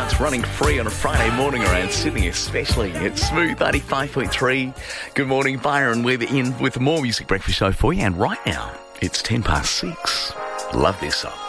starts running free on a Friday morning around Sydney especially. It's Smooth 85.3. Good morning, Byron Weber in with more Music Breakfast Show for you. And right now, it's 6:10. Love this song.